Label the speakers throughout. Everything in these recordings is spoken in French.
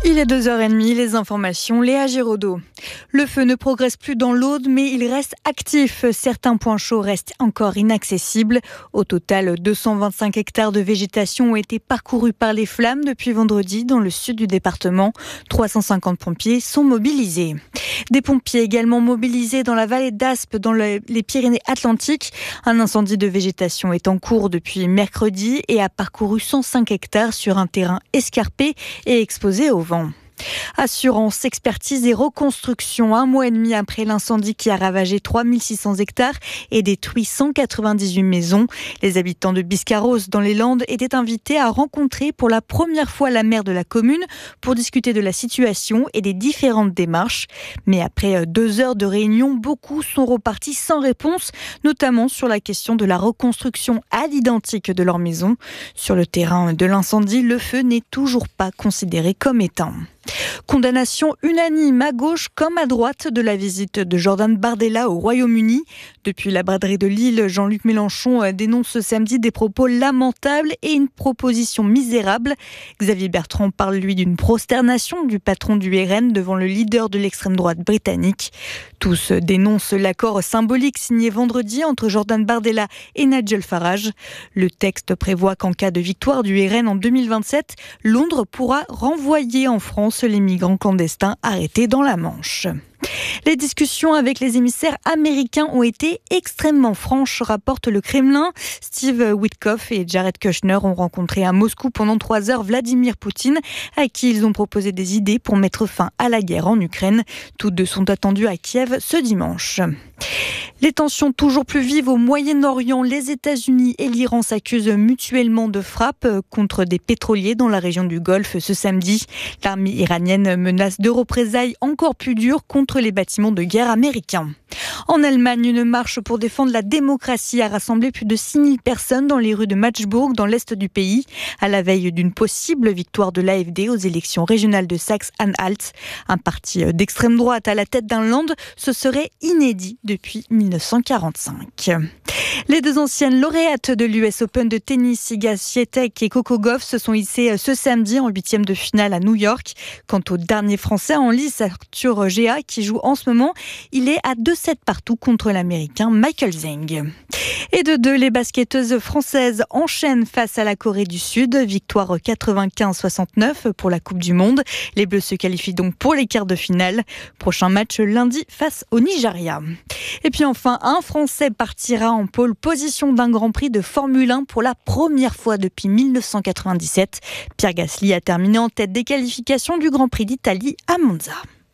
Speaker 1: Il est 2h30, les informations, Léa Giraudot. Le feu ne progresse plus dans l'Aude, mais il reste actif. Certains points chauds restent encore inaccessibles. Au total, 225 hectares de végétation ont été parcourus par les flammes depuis vendredi dans le sud du département. 350 pompiers sont mobilisés. Des pompiers également mobilisés dans la vallée d'Aspe, dans les Pyrénées-Atlantiques. Un incendie de végétation est en cours depuis mercredi et a parcouru 105 hectares sur un terrain escarpé et exposé au vent. Assurance, expertise et reconstruction. Un mois et demi après l'incendie qui a ravagé 3600 hectares et détruit 198 maisons. Les habitants de Biscarrosse dans les Landes étaient invités à rencontrer pour la première fois la maire de la commune pour discuter de la situation et des différentes démarches. Mais après 2 heures de réunion, beaucoup sont repartis sans réponse, notamment sur la question de la reconstruction à l'identique de leur maison. Sur le terrain de l'incendie, le feu n'est toujours pas considéré comme éteint. Condamnation unanime à gauche comme à droite de la visite de Jordan Bardella au Royaume-Uni. Depuis la braderie de Lille, Jean-Luc Mélenchon dénonce ce samedi des propos lamentables et une proposition misérable. Xavier Bertrand parle lui d'une prosternation du patron du RN devant le leader de l'extrême droite britannique. Tous dénoncent l'accord symbolique signé vendredi entre Jordan Bardella et Nigel Farage. Le texte prévoit qu'en cas de victoire du RN en 2027, Londres pourra renvoyer en France les migrants clandestins arrêtés dans la Manche. Les discussions avec les émissaires américains ont été extrêmement franches, rapporte le Kremlin. Steve Witkoff et Jared Kushner ont rencontré à Moscou pendant 3 heures Vladimir Poutine, à qui ils ont proposé des idées pour mettre fin à la guerre en Ukraine. Toutes deux sont attendues à Kiev ce dimanche. Les tensions toujours plus vives au Moyen-Orient. Les États-Unis et l'Iran s'accusent mutuellement de frappes contre des pétroliers dans la région du Golfe ce samedi. L'armée iranienne menace de représailles encore plus dures contre les bâtiments de guerre américains. En Allemagne, une marche pour défendre la démocratie a rassemblé plus de 6000 personnes dans les rues de Magdeburg, dans l'est du pays, à la veille d'une possible victoire de l'AfD aux élections régionales de Saxe-Anhalt. Un parti d'extrême droite à la tête d'un land, ce serait inédit depuis 1945. Les deux anciennes lauréates de l'US Open de tennis, Iga Swiatek et Coco Gauff, se sont hissées ce samedi en 8e de finale à New York. Quant au dernier Français en lice, Arthur Géa, qui joue en ce moment, il est à 2-7 partout contre l'Américain Michael Zeng. Et de deux, les basketteuses françaises enchaînent face à la Corée du Sud. Victoire 95-69 pour la Coupe du Monde. Les Bleus se qualifient donc pour les quarts de finale. Prochain match lundi face au Nigeria. Et puis enfin, un Français partira en pole position d'un Grand Prix de Formule 1 pour la première fois depuis 1997. Pierre Gasly a terminé en tête des qualifications du Grand Prix d'Italie à Monza.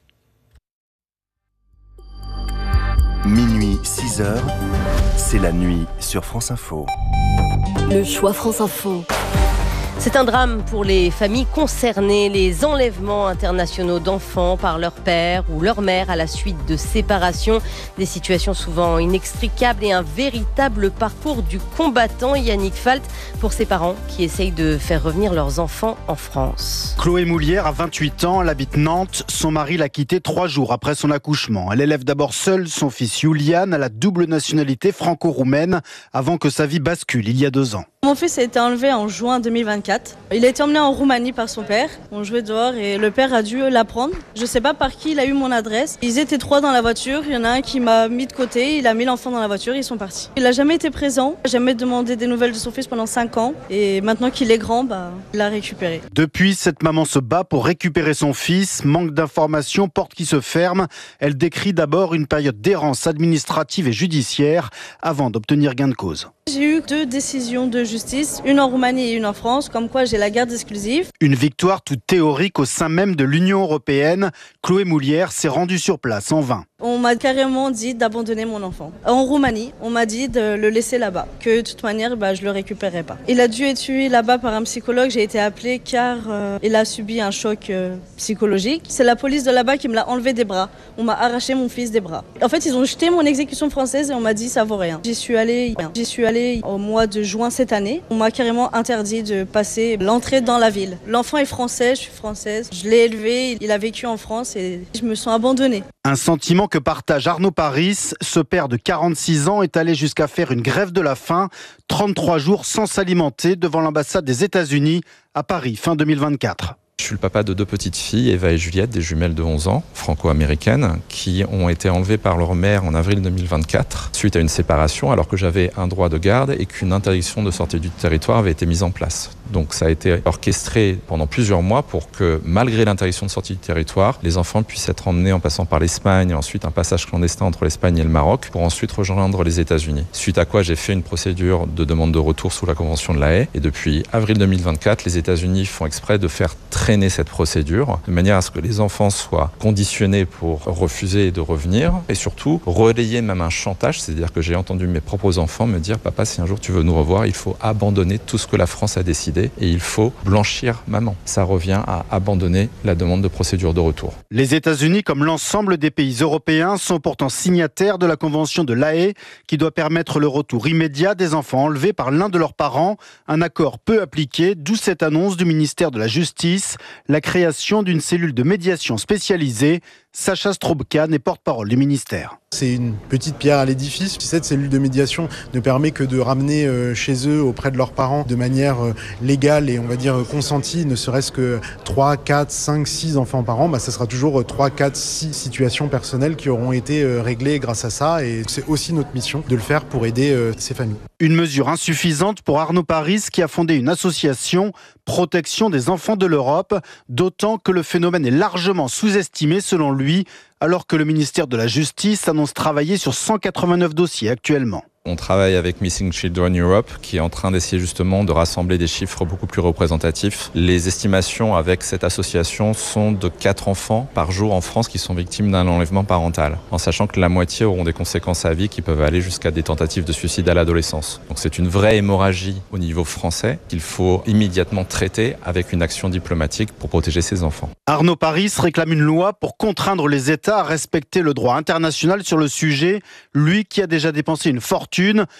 Speaker 2: Minuit 6h, c'est la nuit sur France Info.
Speaker 3: Le choix France Info. C'est un drame pour les familles concernées, les enlèvements internationaux d'enfants par leur père ou leur mère à la suite de séparations. Des situations souvent inextricables et un véritable parcours du combattant. Yannick Falt pour ses parents qui essayent de faire revenir leurs enfants en France.
Speaker 4: Chloé Moulière a 28 ans, elle habite Nantes. Son mari l'a quittée 3 jours après son accouchement. Elle élève d'abord seule son fils Julian à la double nationalité franco-roumaine avant que sa vie bascule il y a 2 ans.
Speaker 5: Mon fils a été enlevé en juin 2024. Il a été emmené en Roumanie par son père. On jouait dehors et le père a dû l'apprendre. Je ne sais pas par qui il a eu mon adresse. Ils étaient 3 dans la voiture. Il y en a un qui m'a mis de côté. Il a mis l'enfant dans la voiture. Ils sont partis. Il n'a jamais été présent. Jamais demandé des nouvelles de son fils pendant 5 ans. Et maintenant qu'il est grand, il l'a récupéré.
Speaker 4: Depuis, cette maman se bat pour récupérer son fils. Manque d'informations, porte qui se ferme. Elle décrit d'abord une période d'errance administrative et judiciaire avant d'obtenir gain de cause.
Speaker 5: J'ai eu 2 décisions de justice, une en Roumanie et une en France, comme quoi j'ai la garde exclusive.
Speaker 4: Une victoire toute théorique au sein même de l'Union européenne. Chloé Moulière s'est rendue sur place en vain.
Speaker 5: On m'a carrément dit d'abandonner mon enfant. En Roumanie, on m'a dit de le laisser là-bas, que de toute manière, je le récupérerai pas. Il a dû être tué là-bas par un psychologue. J'ai été appelée car il a subi un choc psychologique. C'est la police de là-bas qui me l'a enlevé des bras. On m'a arraché mon fils des bras. En fait, ils ont jeté mon exécution française et on m'a dit ça vaut rien. J'y suis allée au mois de juin cette année. On m'a carrément interdit de passer l'entrée dans la ville. L'enfant est français, je suis française. Je l'ai élevé, il a vécu en France et je me sens abandonnée.
Speaker 4: Un sentiment que partage Arnaud Paris. Ce père de 46 ans est allé jusqu'à faire une grève de la faim, 33 jours sans s'alimenter devant l'ambassade des États-Unis à Paris, fin 2024.
Speaker 6: Je suis le papa de 2 petites filles, Eva et Juliette, des jumelles de 11 ans, franco-américaines, qui ont été enlevées par leur mère en avril 2024, suite à une séparation, alors que j'avais un droit de garde et qu'une interdiction de sortie du territoire avait été mise en place. Donc ça a été orchestré pendant plusieurs mois pour que, malgré l'interdiction de sortie du territoire, les enfants puissent être emmenés en passant par l'Espagne, ensuite un passage clandestin entre l'Espagne et le Maroc, pour ensuite rejoindre les États-Unis. Suite à quoi j'ai fait une procédure de demande de retour sous la Convention de La Haye. Et depuis avril 2024, les États-Unis font exprès de faire traîner cette procédure, de manière à ce que les enfants soient conditionnés pour refuser de revenir, et surtout relayer même un chantage, c'est-à-dire que j'ai entendu mes propres enfants me dire « Papa, si un jour tu veux nous revoir, il faut abandonner tout ce que la France a décidé et il faut blanchir maman ». Ça revient à abandonner la demande de procédure de retour.
Speaker 4: Les États-Unis, comme l'ensemble des pays européens, sont pourtant signataires de la Convention de La Haye qui doit permettre le retour immédiat des enfants enlevés par l'un de leurs parents. Un accord peu appliqué, d'où cette annonce du ministère de la Justice, la création d'une cellule de médiation spécialisée. Sacha Strobkan est porte-parole du ministère.
Speaker 7: C'est une petite pierre à l'édifice. Cette cellule de médiation ne permet que de ramener chez eux, auprès de leurs parents, de manière légale et on va dire consentie, ne serait-ce que 3, 4, 5, 6 enfants par an. Ça sera toujours 3, 4, 6 situations personnelles qui auront été réglées grâce à ça. Et c'est aussi notre mission de le faire pour aider ces familles.
Speaker 4: Une mesure insuffisante pour Arnaud Paris qui a fondé une association Protection des enfants de l'Europe, d'autant que le phénomène est largement sous-estimé selon lui, alors que le ministère de la Justice annonce travailler sur 189 dossiers actuellement.
Speaker 6: On travaille avec Missing Children Europe qui est en train d'essayer justement de rassembler des chiffres beaucoup plus représentatifs. Les estimations avec cette association sont de 4 enfants par jour en France qui sont victimes d'un enlèvement parental, en sachant que la moitié auront des conséquences à vie qui peuvent aller jusqu'à des tentatives de suicide à l'adolescence. Donc c'est une vraie hémorragie au niveau français qu'il faut immédiatement traiter avec une action diplomatique pour protéger ces enfants.
Speaker 4: Arnaud Paris réclame une loi pour contraindre les États à respecter le droit international sur le sujet, lui qui a déjà dépensé une fortune,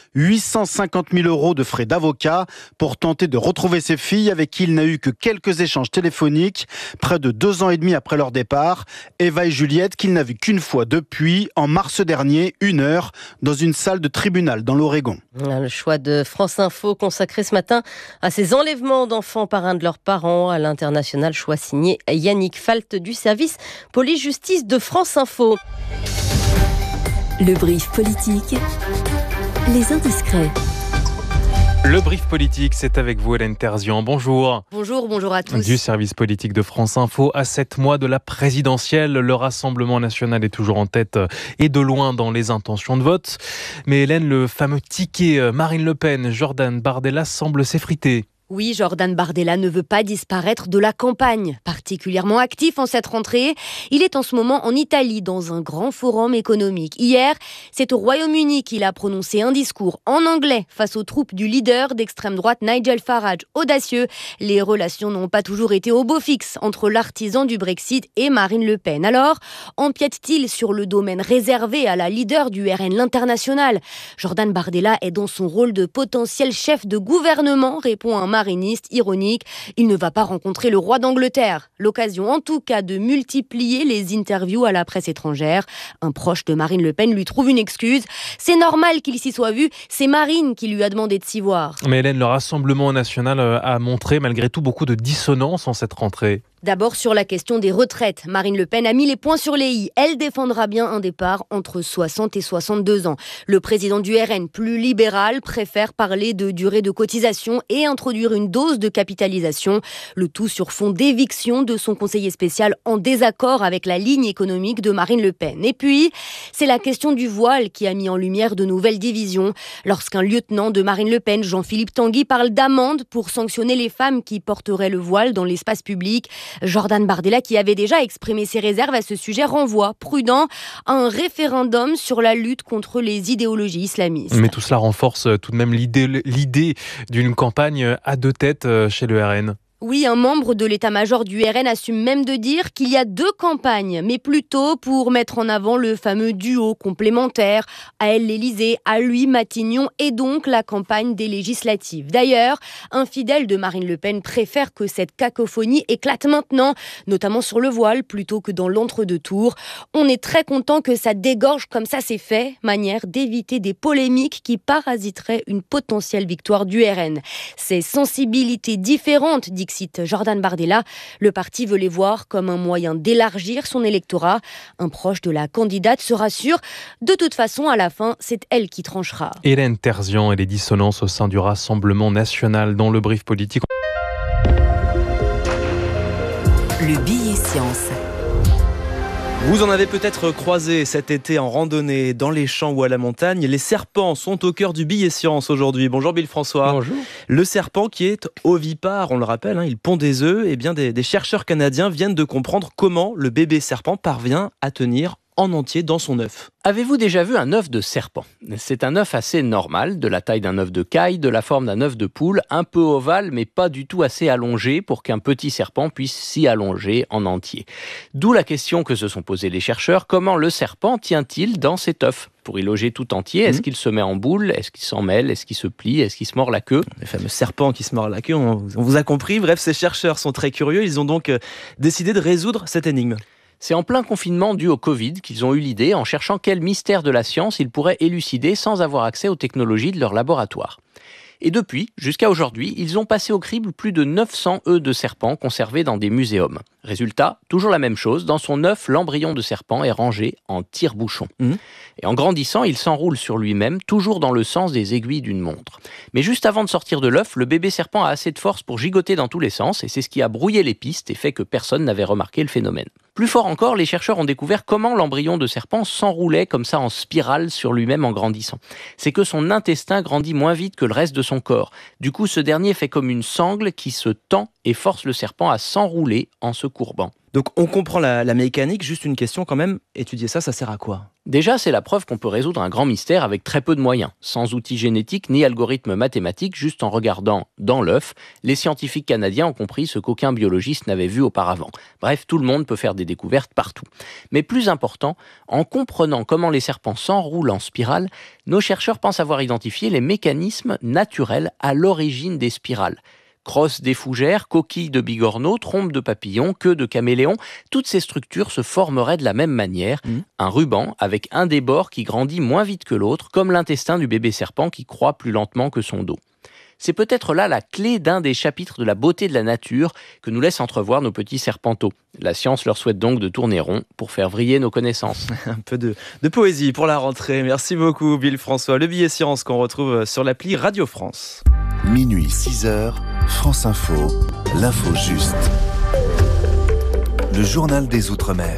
Speaker 4: 850 000 € de frais d'avocat pour tenter de retrouver ses filles avec qui il n'a eu que quelques échanges téléphoniques, près de 2 ans et demi après leur départ. Eva et Juliette qu'il n'a vu qu'une fois depuis, en mars dernier, 1 heure, dans une salle de tribunal dans l'Oregon.
Speaker 3: Le choix de France Info consacré ce matin à ces enlèvements d'enfants par un de leurs parents à l'international, choix signé Yannick Falt du service police-justice de France Info.
Speaker 8: Le brief politique, les indiscrets.
Speaker 9: Le brief politique, c'est avec vous Hélène Terzian. Bonjour.
Speaker 3: Bonjour à tous.
Speaker 9: Du service politique de France Info, à 7 mois de la présidentielle, le Rassemblement national est toujours en tête et de loin dans les intentions de vote. Mais Hélène, le fameux ticket Marine Le Pen, Jordan Bardella semble s'effriter.
Speaker 10: Oui, Jordan Bardella ne veut pas disparaître de la campagne. Particulièrement actif en cette rentrée, il est en ce moment en Italie dans un grand forum économique. Hier, c'est au Royaume-Uni qu'il a prononcé un discours en anglais face aux troupes du leader d'extrême droite Nigel Farage. Audacieux, les relations n'ont pas toujours été au beau fixe entre l'artisan du Brexit et Marine Le Pen. Alors, empiète-t-il sur le domaine réservé à la leader du RN, l'International ? Jordan Bardella est dans son rôle de potentiel chef de gouvernement, répond un mariniste ironique. Il ne va pas rencontrer le roi d'Angleterre. L'occasion en tout cas de multiplier les interviews à la presse étrangère. Un proche de Marine Le Pen lui trouve une excuse. C'est normal qu'il s'y soit vu, c'est Marine qui lui a demandé de s'y voir.
Speaker 9: Mais Hélène, le Rassemblement national a montré malgré tout beaucoup de dissonance en cette rentrée.
Speaker 10: D'abord sur la question des retraites. Marine Le Pen a mis les points sur les i. Elle défendra bien un départ entre 60 et 62 ans. Le président du RN, plus libéral, préfère parler de durée de cotisation et introduire une dose de capitalisation. Le tout sur fond d'éviction de son conseiller spécial en désaccord avec la ligne économique de Marine Le Pen. Et puis, c'est la question du voile qui a mis en lumière de nouvelles divisions. Lorsqu'un lieutenant de Marine Le Pen, Jean-Philippe Tanguy, parle d'amende pour sanctionner les femmes qui porteraient le voile dans l'espace public, Jordan Bardella, qui avait déjà exprimé ses réserves à ce sujet, renvoie, prudent, à un référendum sur la lutte contre les idéologies islamistes.
Speaker 9: Mais tout cela renforce tout de même l'idée d'une campagne à 2 têtes chez le RN.
Speaker 10: Oui, un membre de l'état-major du RN assume même de dire qu'il y a 2 campagnes, mais plutôt pour mettre en avant le fameux duo complémentaire, à elle l'Élysée, à lui Matignon, et donc la campagne des législatives. D'ailleurs, un fidèle de Marine Le Pen préfère que cette cacophonie éclate maintenant, notamment sur le voile, plutôt que dans l'entre-deux-tours. On est très content que ça dégorge comme ça c'est fait, manière d'éviter des polémiques qui parasiteraient une potentielle victoire du RN. Ces sensibilités différentes, dit cite Jordan Bardella. Le parti veut les voir comme un moyen d'élargir son électorat. Un proche de la candidate se rassure. De toute façon, à la fin, c'est elle qui tranchera.
Speaker 9: Hélène Terzian et les dissonances au sein du Rassemblement national dans le brief politique.
Speaker 8: Le billet science.
Speaker 11: Vous en avez peut-être croisé cet été en randonnée dans les champs ou à la montagne. Les serpents sont au cœur du billet science aujourd'hui. Bonjour Bill François.
Speaker 12: Bonjour.
Speaker 11: Le serpent qui est ovipare, on le rappelle, il pond des œufs. Eh bien, des chercheurs canadiens viennent de comprendre comment le bébé serpent parvient à tenir en entier dans son œuf.
Speaker 12: Avez-vous déjà vu un œuf de serpent ? C'est un œuf assez normal, de la taille d'un œuf de caille, de la forme d'un œuf de poule, un peu ovale mais pas du tout assez allongé pour qu'un petit serpent puisse s'y allonger en entier. D'où la question que se sont posés les chercheurs, comment le serpent tient-il dans cet œuf ? Pour y loger tout entier, est-ce qu'il se met en boule ? Est-ce qu'il s'en mêle ? Est-ce qu'il se plie ? Est-ce qu'il se mord la queue ?
Speaker 11: Les fameux serpents qui se mordent la queue, on vous a compris. Bref, ces chercheurs sont très curieux, ils ont donc décidé de résoudre cette énigme.
Speaker 12: C'est en plein confinement dû au Covid qu'ils ont eu l'idée en cherchant quel mystère de la science ils pourraient élucider sans avoir accès aux technologies de leur laboratoire. Et depuis, jusqu'à aujourd'hui, ils ont passé au crible plus de 900 œufs de serpents conservés dans des muséums. Résultat, toujours la même chose, dans son œuf, l'embryon de serpent est rangé en tire-bouchon. Et en grandissant, il s'enroule sur lui-même, toujours dans le sens des aiguilles d'une montre. Mais juste avant de sortir de l'œuf, le bébé serpent a assez de force pour gigoter dans tous les sens, et c'est ce qui a brouillé les pistes et fait que personne n'avait remarqué le phénomène. Plus fort encore, les chercheurs ont découvert comment l'embryon de serpent s'enroulait comme ça en spirale sur lui-même en grandissant. C'est que son intestin grandit moins vite que le reste de son corps. Du coup, ce dernier fait comme une sangle qui se tend et force le serpent à s'enrouler en se courbant.
Speaker 11: Donc on comprend la mécanique, juste une question quand même, étudier ça sert à quoi ?
Speaker 12: Déjà, c'est la preuve qu'on peut résoudre un grand mystère avec très peu de moyens, sans outils génétiques ni algorithmes mathématiques, juste en regardant dans l'œuf. Les scientifiques canadiens ont compris ce qu'aucun biologiste n'avait vu auparavant. Bref, tout le monde peut faire des découvertes partout. Mais plus important, en comprenant comment les serpents s'enroulent en spirale, nos chercheurs pensent avoir identifié les mécanismes naturels à l'origine des spirales. Crosse des fougères, coquilles de bigorneaux, trompes de papillons, queue de caméléon, toutes ces structures se formeraient de la même manière, un ruban avec un des bords qui grandit moins vite que l'autre, comme l'intestin du bébé serpent qui croît plus lentement que son dos. C'est peut-être là la clé d'un des chapitres de la beauté de la nature que nous laissent entrevoir nos petits serpenteaux. La science leur souhaite donc de tourner rond pour faire vriller nos connaissances.
Speaker 11: Un peu de poésie pour la rentrée. Merci beaucoup Bill François. Le billet science qu'on retrouve sur l'appli Radio France.
Speaker 2: Minuit 6h, France Info, l'info juste. Le journal des Outre-mer.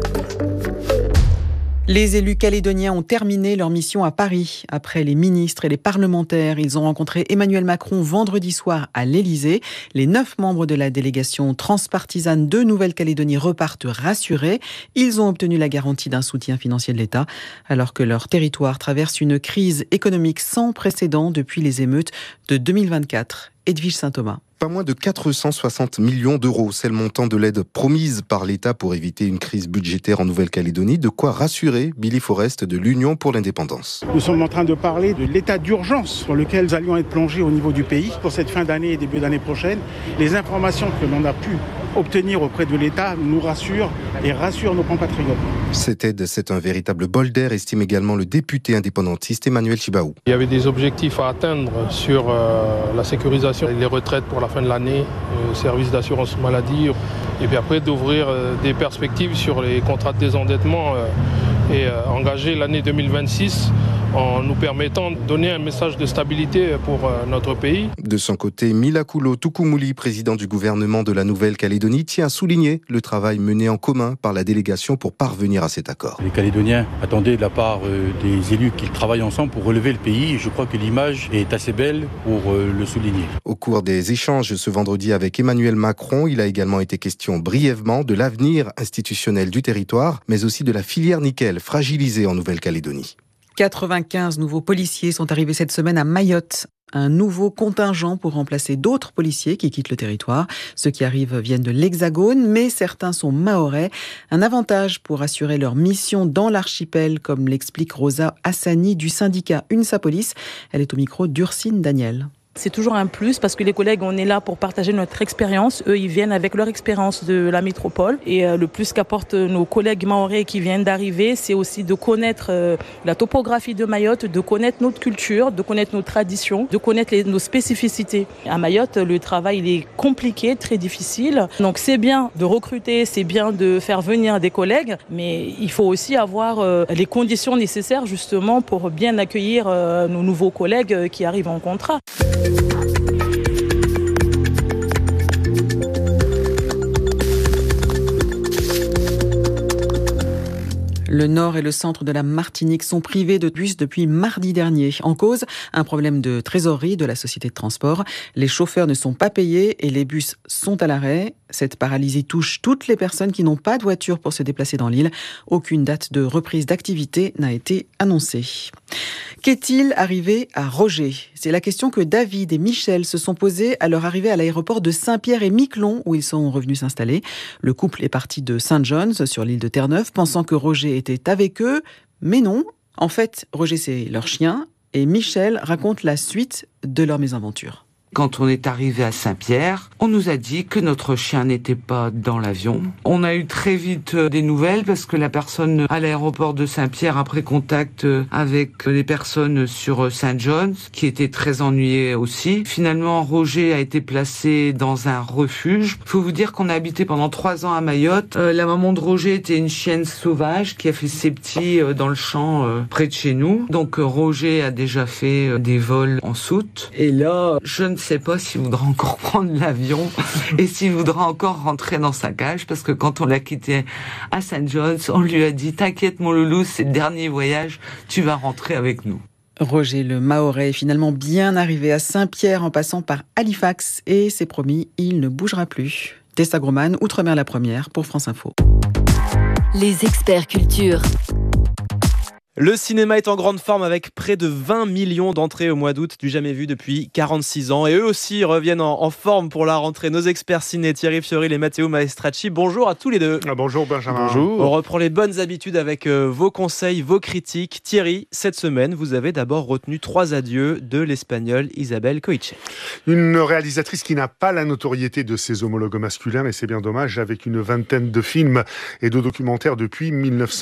Speaker 13: Les élus calédoniens ont terminé leur mission à Paris. Après les ministres et les parlementaires, ils ont rencontré Emmanuel Macron vendredi soir à l'Élysée. Les 9 membres de la délégation transpartisane de Nouvelle-Calédonie repartent rassurés. Ils ont obtenu la garantie d'un soutien financier de l'État, alors que leur territoire traverse une crise économique sans précédent depuis les émeutes de 2024. Edwige Saint-Thomas.
Speaker 14: Pas moins de 460 millions d'euros, c'est le montant de l'aide promise par l'État pour éviter une crise budgétaire en Nouvelle-Calédonie. De quoi rassurer Billy Forrest de l'Union pour l'indépendance.
Speaker 15: Nous sommes en train de parler de l'état d'urgence sur lequel nous allions être plongés au niveau du pays pour cette fin d'année et début d'année prochaine. Les informations que l'on a pu obtenir auprès de l'État nous rassurent et rassurent nos compatriotes.
Speaker 14: Cette aide, c'est un véritable bol d'air, estime également le député indépendantiste Emmanuel Chibaou.
Speaker 16: Il y avait des objectifs à atteindre sur la sécurisation des retraites pour la fin de l'année, le service d'assurance maladie, et puis après d'ouvrir des perspectives sur les contrats de désendettement et engager l'année 2026 en nous permettant de donner un message de stabilité pour notre pays.
Speaker 14: De son côté, Milakulo Tukumuli, président du gouvernement de la Nouvelle-Calédonie, tient à souligner le travail mené en commun par la délégation pour parvenir à cet accord.
Speaker 17: Les Calédoniens attendaient de la part des élus qu'ils travaillent ensemble pour relever le pays. Je crois que l'image est assez belle pour le souligner.
Speaker 14: Au cours des échanges ce vendredi avec Emmanuel Macron, il a également été question brièvement de l'avenir institutionnel du territoire, mais aussi de la filière nickel fragilisée en Nouvelle-Calédonie.
Speaker 13: 95 nouveaux policiers sont arrivés cette semaine à Mayotte. Un nouveau contingent pour remplacer d'autres policiers qui quittent le territoire. Ceux qui arrivent viennent de l'Hexagone, mais certains sont mahorais. Un avantage pour assurer leur mission dans l'archipel, comme l'explique Rosa Hassani du syndicat UNSA Police. Elle est au micro d'Ursine Daniel.
Speaker 18: C'est toujours un plus parce que les collègues, on est là pour partager notre expérience. Eux, ils viennent avec leur expérience de la métropole. Et le plus qu'apportent nos collègues mahorais qui viennent d'arriver, c'est aussi de connaître la topographie de Mayotte, de connaître notre culture, de connaître nos traditions, de connaître nos spécificités. À Mayotte, le travail il est compliqué, très difficile. Donc c'est bien de recruter, c'est bien de faire venir des collègues, mais il faut aussi avoir les conditions nécessaires justement pour bien accueillir nos nouveaux collègues qui arrivent en contrat.
Speaker 13: Le nord et le centre de la Martinique sont privés de bus depuis mardi dernier. En cause, un problème de trésorerie de la société de transport. Les chauffeurs ne sont pas payés et les bus sont à l'arrêt. Cette paralysie touche toutes les personnes qui n'ont pas de voiture pour se déplacer dans l'île. Aucune date de reprise d'activité n'a été annoncée. Qu'est-il arrivé à Roger ? C'est la question que David et Michel se sont posées à leur arrivée à l'aéroport de Saint-Pierre et Miquelon où ils sont revenus s'installer. Le couple est parti de St. John's sur l'île de Terre-Neuve pensant que Roger était avec eux, mais non. En fait, Roger c'est leur chien et Michel raconte la suite de leur mésaventure.
Speaker 19: Quand on est arrivé à Saint-Pierre, on nous a dit que notre chien n'était pas dans l'avion. On a eu très vite des nouvelles parce que la personne à l'aéroport de Saint-Pierre a pris contact avec les personnes sur St. John's qui étaient très ennuyées aussi. Finalement, Roger a été placé dans un refuge. Il faut vous dire qu'on a habité pendant 3 ans à Mayotte. La maman de Roger était une chienne sauvage qui a fait ses petits dans le champ près de chez nous. Donc Roger a déjà fait des vols en soute. Et là, je ne sais pas s'il voudra encore prendre l'avion et s'il voudra encore rentrer dans sa cage parce que quand on l'a quitté à St. John's, on lui a dit « T'inquiète mon loulou, c'est le dernier voyage, tu vas rentrer avec nous ».
Speaker 13: Roger le Mahorais est finalement bien arrivé à Saint-Pierre en passant par Halifax et c'est promis, il ne bougera plus. Tessa Groman, Outre-mer la première pour France Info.
Speaker 8: Les experts culture.
Speaker 11: Le cinéma est en grande forme avec près de 20 millions d'entrées au mois d'août, du jamais vu depuis 46 ans. Et eux aussi reviennent en forme pour la rentrée. Nos experts ciné, Thierry Fioril et Matteo Maestracci. Bonjour à tous les deux.
Speaker 20: Bonjour Benjamin.
Speaker 11: Bonjour. On reprend les bonnes habitudes avec vos conseils, vos critiques. Thierry, cette semaine, vous avez d'abord retenu 3 adieux de l'Espagnole Isabel Coixet.
Speaker 20: Une réalisatrice qui n'a pas la notoriété de ses homologues masculins, et c'est bien dommage, avec une vingtaine de films et de documentaires depuis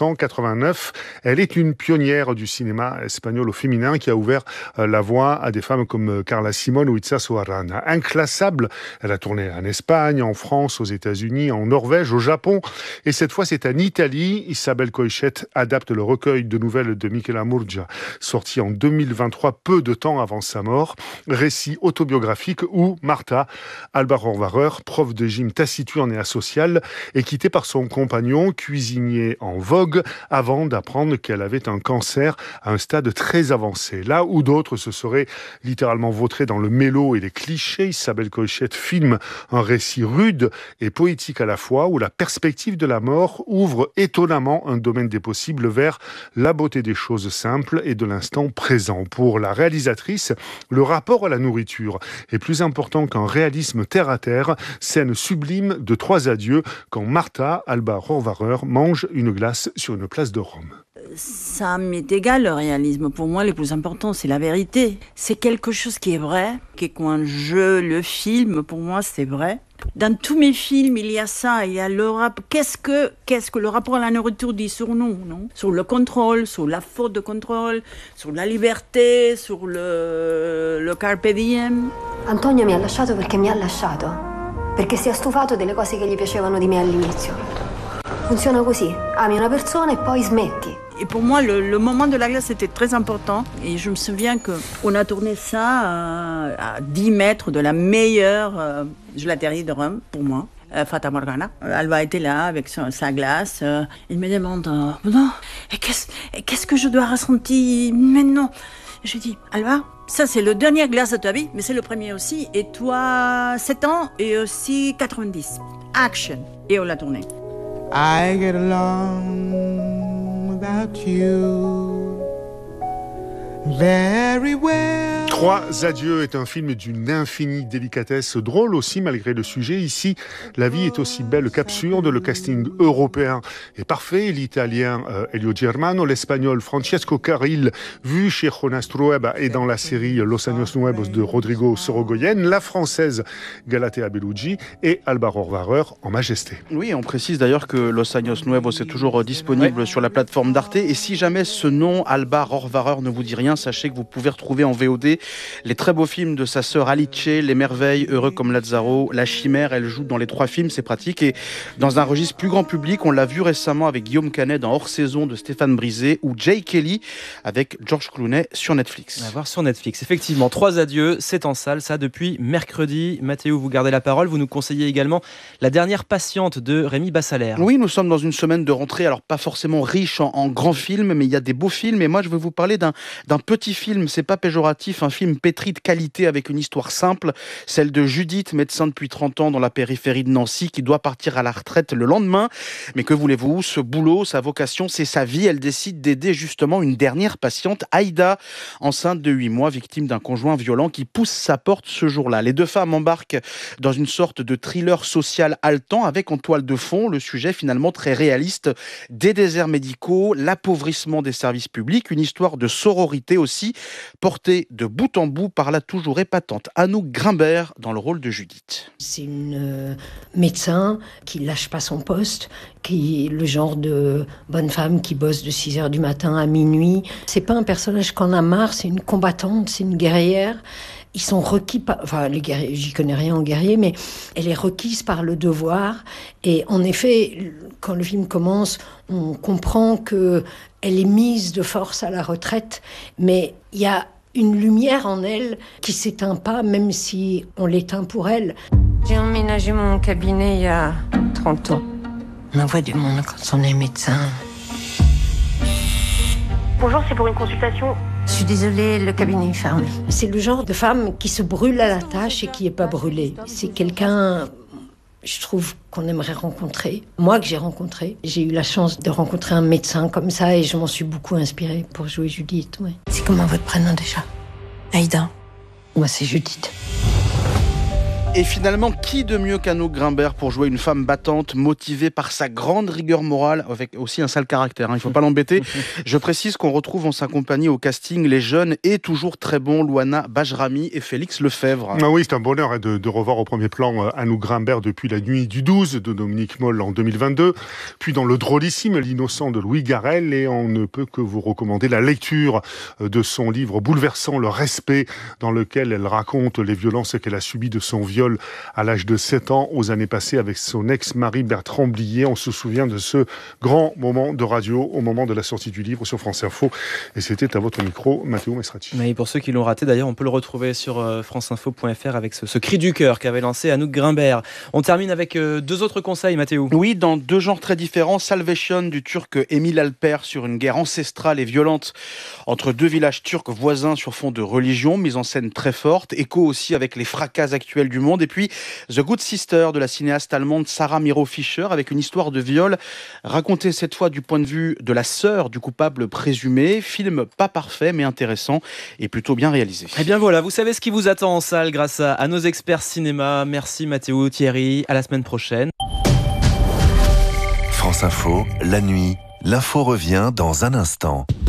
Speaker 20: 1989. Elle est une pionnière du cinéma espagnol au féminin qui a ouvert la voie à des femmes comme Carla Simón ou Itza Soarrana. Inclassable, elle a tourné en Espagne, en France, aux États-Unis, en Norvège, au Japon. Et cette fois, c'est en Italie. Isabel Coixet adapte le recueil de nouvelles de Michela Murgia, sorti en 2023, peu de temps avant sa mort. Récit autobiographique où Martha, Alba Rohrwacher, prof de gym taciturne et asociale, est quittée par son compagnon, cuisinier en vogue, avant d'apprendre qu'elle avait un cancer à un stade très avancé. Là où d'autres se seraient littéralement vautrés dans le mélo et les clichés, Isabel Coixet filme un récit rude et poétique à la fois, où la perspective de la mort ouvre étonnamment un domaine des possibles vers la beauté des choses simples et de l'instant présent. Pour la réalisatrice, le rapport à la nourriture est plus important qu'un réalisme terre-à-terre, scène sublime de 3 adieux quand Martha, Alba Rohrwacher, mange une glace sur une place de Rome.
Speaker 21: Ça m'est égal le réalisme. Pour moi, le plus important, c'est la vérité. C'est quelque chose qui est vrai, que quand je le filme, pour moi, c'est vrai. Dans tous mes films, il y a ça, il y a le rap. Qu'est-ce que le rapport à la nourriture dit sur nous, non ? Sur le contrôle, sur la faute de contrôle, sur la liberté, sur le carpe diem.
Speaker 22: Antonio mi ha lasciato perché mi ha lasciato. Perché si è stufato delle cose che gli piacevano di me all'inizio. Funziona così, ami una persona e poi smetti.
Speaker 21: Et pour moi, le moment de la glace, c'était très important. Et je me souviens qu'on a tourné ça à 10 mètres de la meilleure gelaterie de Rome, pour moi, Fata Morgana. Alba était là avec sa glace. Il me demande, non, qu'est-ce que je dois ressentir maintenant ? Je dis, Alba, ça c'est le dernier glace de ta vie, mais c'est le premier aussi. Et toi, 7 ans et aussi 90. Action. Et on l'a tourné.
Speaker 23: I get along without you.
Speaker 1: very well.
Speaker 20: 3 adieux est un film d'une infinie délicatesse, drôle aussi malgré le sujet. Ici, la vie est aussi belle qu'absurde. Le casting européen est parfait. L'italien Elio Germano, l'espagnol Francesco Carril, vu chez Jonas Trueba et dans la série Los Años Nuevos de Rodrigo Sorogoyen, la française Galatea Bellucci et Alba Rohrwacher en majesté.
Speaker 1: Oui, on précise d'ailleurs que Los Años Nuevos est toujours disponible sur la plateforme d'Arte. Et si jamais ce nom, Alba Rohrwacher, ne vous dit rien, sachez que vous pouvez retrouver en VOD les très beaux films de sa sœur Alice, Les Merveilles, Heureux comme Lazzaro, La Chimère. Elle joue dans les 3 films, c'est pratique. Et dans un registre plus grand public, on l'a vu récemment avec Guillaume Canet dans Hors Saison de Stéphane Brisé ou Jay Kelly avec George Clooney sur Netflix.
Speaker 11: À voir sur Netflix. Effectivement, 3 adieux, c'est en salle, ça depuis mercredi. Mathéo, vous gardez la parole. Vous nous conseillez également La dernière patiente de Rémi Bassalaire.
Speaker 1: Oui, nous sommes dans une semaine de rentrée, alors pas forcément riche en grands films, mais il y a des beaux films. Et moi, je vais vous parler d'un petit film, c'est pas péjoratif, un film pétri de qualité avec une histoire simple, celle de Judith, médecin depuis 30 ans dans la périphérie de Nancy, qui doit partir à la retraite le lendemain. Mais que voulez-vous, ce boulot, sa vocation, c'est sa vie. Elle décide d'aider justement une dernière patiente, Aïda, enceinte de 8 mois, victime d'un conjoint violent qui pousse sa porte ce jour-là. Les 2 femmes embarquent dans une sorte de thriller social haletant avec en toile de fond le sujet finalement très réaliste des déserts médicaux, l'appauvrissement des services publics, une histoire de sororité aussi, portée de bout en bout par la toujours épatante Anouk Grimbert dans le rôle de Judith.
Speaker 5: C'est une médecin qui lâche pas son poste, qui est le genre de bonne femme qui bosse de 6h du matin à minuit. C'est pas un personnage qu'on a marre, c'est une combattante, c'est une guerrière. Ils sont requis par... Enfin, les guerriers, j'y connais rien en guerrier, mais elle est requise par le devoir. Et en effet, quand le film commence, on comprend qu'elle est mise de force à la retraite, mais il y a une lumière en elle qui s'éteint pas, même si on l'éteint pour elle.
Speaker 22: J'ai emménagé mon cabinet il y a 30 ans.
Speaker 5: On en voit du monde quand on est médecin.
Speaker 22: Bonjour, c'est pour une consultation.
Speaker 5: Je suis désolée, le cabinet est fermé. C'est le genre de femme qui se brûle à la tâche et qui n'est pas brûlée. C'est quelqu'un, je trouve, qu'on aimerait rencontrer. Moi, que j'ai rencontré. J'ai eu la chance de rencontrer un médecin comme ça et je m'en suis beaucoup inspirée pour jouer Judith. Ouais. C'est comment votre prénom déjà ? Aïda. Moi, c'est Judith.
Speaker 1: Et finalement, qui de mieux qu'Anouk Grimbert pour jouer une femme battante, motivée par sa grande rigueur morale, avec aussi un sale caractère, il ne faut pas l'embêter. Je précise qu'on retrouve en sa compagnie au casting les jeunes et toujours très bons Louana Bajrami et Félix Lefebvre.
Speaker 20: Ah oui, c'est un bonheur de revoir au premier plan Anouk Grimbert depuis La Nuit du 12 de Dominique Moll en 2022, puis dans Le Drôlissime, L'innocent de Louis Garrel, et on ne peut que vous recommander la lecture de son livre bouleversant Le Respect, dans lequel elle raconte les violences qu'elle a subies de son viol à l'âge de 7 ans aux années passées avec son ex-mari Bertrand Blier. On se souvient de ce grand moment de radio au moment de la sortie du livre sur France Info. Et c'était à votre micro, Mathéo Mesrati.
Speaker 11: Oui, pour ceux qui l'ont raté, d'ailleurs, on peut le retrouver sur franceinfo.fr avec ce cri du cœur qu'avait lancé Anouk Grimbert. On termine avec 2 autres conseils, Mathéo.
Speaker 1: Oui, dans 2 genres très différents. Salvation du turc Émile Alper sur une guerre ancestrale et violente entre 2 villages turcs voisins sur fond de religion, mise en scène très forte, écho aussi avec les fracas actuels du monde. Et puis The Good Sister de la cinéaste allemande Sarah Miro Fischer avec une histoire de viol racontée cette fois du point de vue de la sœur du coupable présumé. Film pas parfait mais intéressant et plutôt bien réalisé.
Speaker 11: Et bien voilà, vous savez ce qui vous attend en salle grâce à nos experts cinéma. Merci Mathéo, Thierry, à la semaine prochaine.
Speaker 2: France Info, la nuit, l'info revient dans un instant.